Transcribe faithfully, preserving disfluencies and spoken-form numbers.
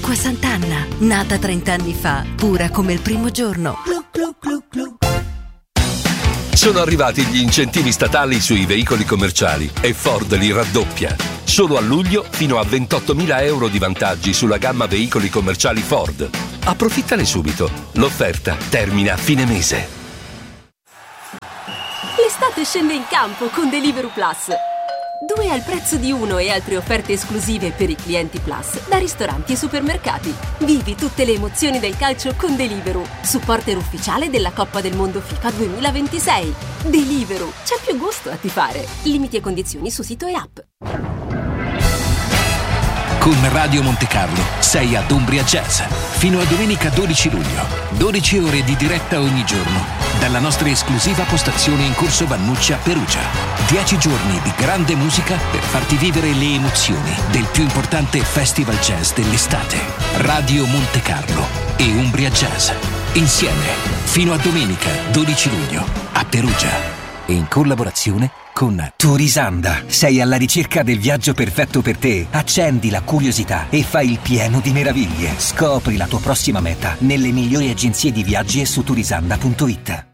Acqua Sant'Anna, nata trent'anni fa, pura come il primo giorno. Glu, glu, glu, glu. Sono arrivati gli incentivi statali sui veicoli commerciali e Ford li raddoppia. Solo a luglio fino a ventottomila euro di vantaggi sulla gamma veicoli commerciali Ford. Approfittane subito. L'offerta termina a fine mese. L'estate scende in campo con Deliveroo Plus. Due al prezzo di uno e altre offerte esclusive per i clienti Plus da ristoranti e supermercati. Vivi tutte le emozioni del calcio con Deliveroo, supporter ufficiale della Coppa del Mondo FIFA duemilaventisei. Deliveroo, c'è più gusto a tifare. Limiti e condizioni su sito e app. Con Radio Monte Carlo sei ad Umbria Jazz fino a domenica dodici luglio. dodici ore di diretta ogni giorno dalla nostra esclusiva postazione in Corso Vannuccia, Perugia. dieci giorni di grande musica per farti vivere le emozioni del più importante festival jazz dell'estate. Radio Monte Carlo e Umbria Jazz insieme fino a domenica dodici luglio a Perugia e in collaborazione con Turisanda. Sei alla ricerca del viaggio perfetto per te? Accendi la curiosità e fai il pieno di meraviglie. Scopri la tua prossima meta nelle migliori agenzie di viaggi e su turisanda punto it.